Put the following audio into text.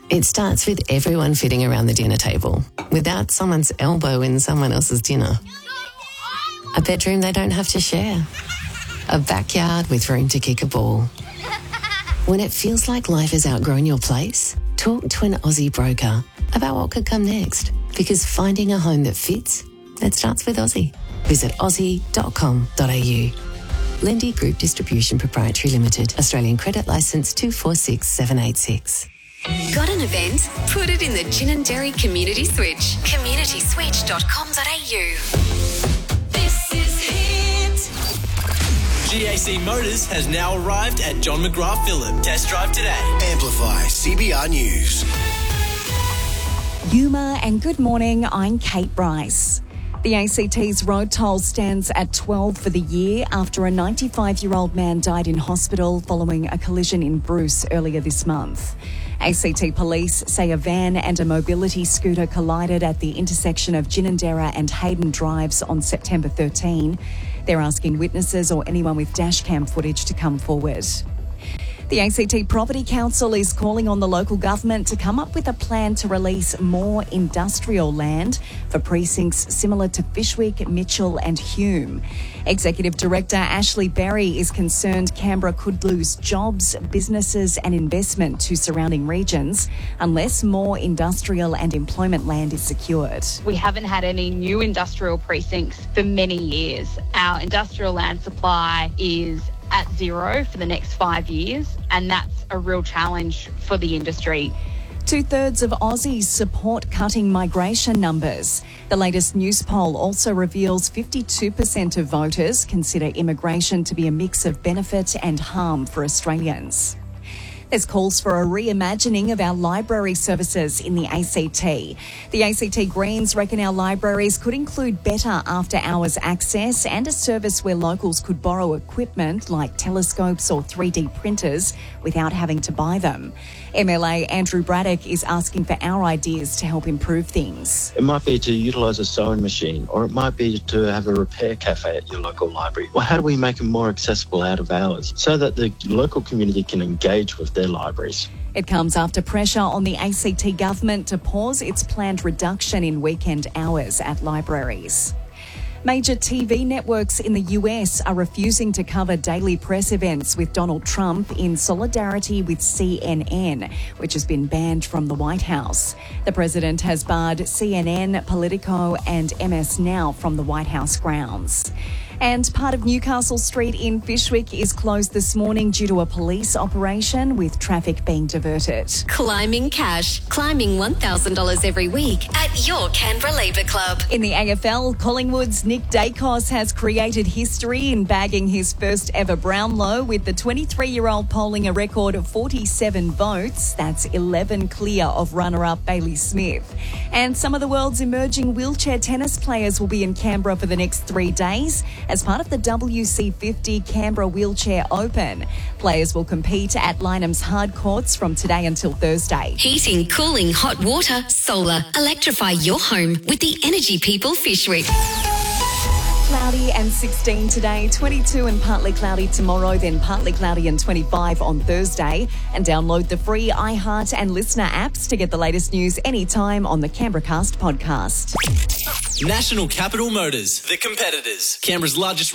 It starts with everyone fitting around the dinner table without someone's elbow in someone else's dinner. A bedroom they don't have to share. A backyard with room to kick a ball. When it feels like life has outgrown your place, talk to an Aussie broker about what could come next. Because finding a home that fits, it starts with Aussie. Visit aussie.com.au. Lindy Group Distribution Proprietary Limited. Australian Credit Licence 246786. Got an event? Put it in the Gin and Dairy Community Switch. communityswitch.com.au. This is Hit. GAC Motors has now arrived at John McGrath Phillip. Test drive today. Amplify CBR News. Yuma and good morning, I'm Kate Bryce. The ACT's road toll stands at 12 for the year after a 95-year-old man died in hospital following a collision in Bruce earlier this month. ACT police say a van and a mobility scooter collided at the intersection of Ginninderra and Hayden Drives on September 13. They're asking witnesses or anyone with dashcam footage to come forward. The ACT Property Council is calling on the local government to come up with a plan to release more industrial land for precincts similar to Fyshwick, Mitchell and Hume. Executive Director Ashley Berry is concerned Canberra could lose jobs, businesses and investment to surrounding regions unless more industrial and employment land is secured. We haven't had any new industrial precincts for many years. Our industrial land supply is at zero for the next 5 years, and that's a real challenge for the industry. 2/3 of Aussies support cutting migration numbers. The latest news poll also reveals 52% of voters consider immigration to be a mix of benefit and harm for Australians. There's calls for a reimagining of our library services in the ACT. The ACT Greens reckon our libraries could include better after-hours access and a service where locals could borrow equipment like telescopes or 3D printers without having to buy them. MLA Andrew Braddock is asking for our ideas to help improve things. It might be to utilise a sewing machine, or it might be to have a repair cafe at your local library. Well, how do we make them more accessible out of hours so that the local community can engage with their libraries? It comes after pressure on the ACT government to pause its planned reduction in weekend hours at libraries. Major TV networks in the US are refusing to cover daily press events with Donald Trump in solidarity with CNN, which has been banned from the White House. The president has barred CNN, Politico and MS Now from the White House grounds. And part of Newcastle Street in Fyshwick is closed this morning due to a police operation with traffic being diverted. Climbing cash. Climbing $1,000 every week at your Canberra Labour Club. In the AFL, Collingwood's Nick Dacos has created history in bagging his first ever Brownlow, with the 23-year-old polling a record of 47 votes. That's 11 clear of runner-up Bailey Smith. And some of the world's emerging wheelchair tennis players will be in Canberra for the next 3 days as part of the WC50 Canberra Wheelchair Open. Players will compete at Lynham's hard courts from today until Thursday. Heating, cooling, hot water, solar. Electrify your home with the Energy People Fyshwick. Cloudy and 16 today, 22 and partly cloudy tomorrow, then partly cloudy and 25 on Thursday. And download the free iHeart and Listener apps to get the latest news anytime on the Canberra Cast podcast. National Capital Motors, the competitors. Canberra's largest